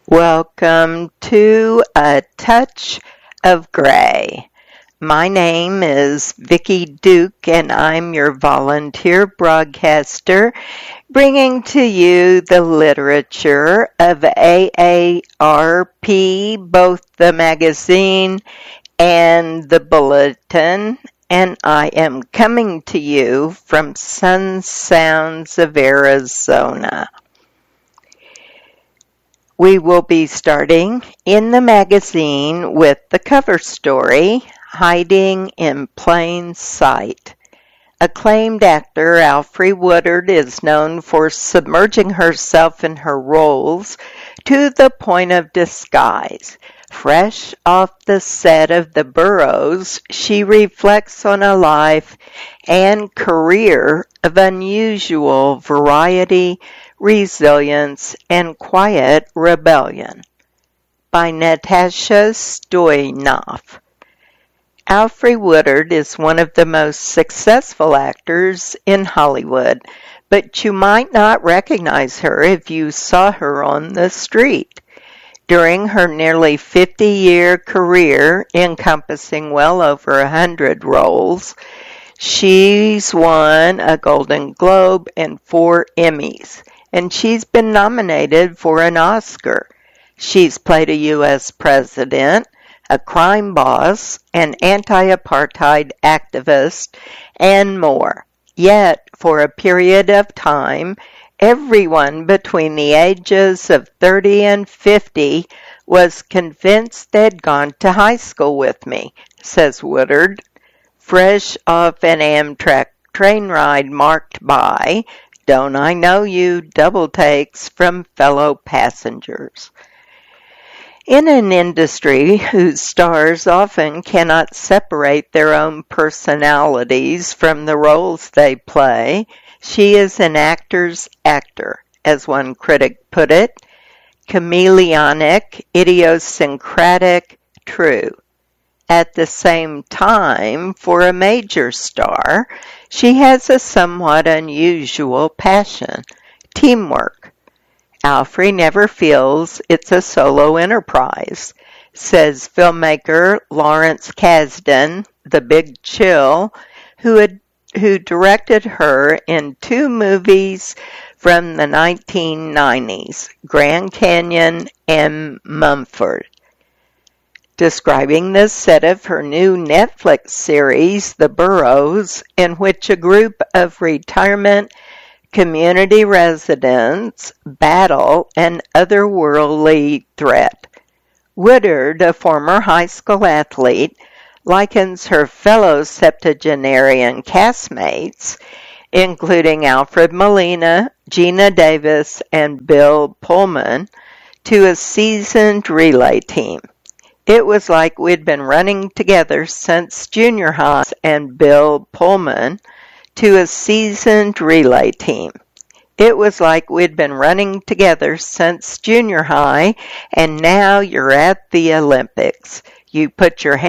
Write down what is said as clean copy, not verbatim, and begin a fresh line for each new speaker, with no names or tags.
Welcome to A Touch of Gray. My name is Vicki Duke and I'm your volunteer broadcaster bringing to you the literature of AARP, both the magazine and the bulletin, and I am coming to you from Sun Sounds of Arizona. We will be starting in the magazine with the cover story, Hiding in Plain Sight. Acclaimed actor Alfre Woodard is known for submerging herself in her roles to the point of disguise. Fresh off the set of The Burrows, she reflects on a life and career of unusual variety, resilience, and quiet rebellion. By Natasha Stoyanov. Alfre Woodard is one of the most successful actors in Hollywood, but you might not recognize her if you saw her on the street. During her nearly 50-year career, encompassing well over 100 roles, she's won a Golden Globe and 4 Emmys, and she's been nominated for an Oscar. She's played a U.S. president, a crime boss, an anti-apartheid activist, and more. Yet, for a period of time, everyone between the ages of 30 and 50 was convinced they'd gone to high school with me, says Woodard, fresh off an Amtrak train ride marked by, "Don't I know you?" double takes from fellow passengers. In an industry whose stars often cannot separate their own personalities from the roles they play, she is an actor's actor, as one critic put it, chameleonic, idiosyncratic, true. At the same time, for a major star, she has a somewhat unusual passion, teamwork. Alfre never feels it's a solo enterprise, says filmmaker Lawrence Kasdan, The Big Chill, who directed her in 2 movies from the 1990s, Grand Canyon and Mumford. Describing the set of her new Netflix series, The Burrows, in which a group of retirement community residents battle an otherworldly threat. Woodard, a former high school athlete, likens her fellow septuagenarian castmates, including Alfred Molina, Gina Davis, and Bill Pullman, to a seasoned relay team. It was like we'd been running together since junior high, and Bill Pullman, to a seasoned relay team. It was like we'd been running together since junior high, and now you're at the Olympics. You put your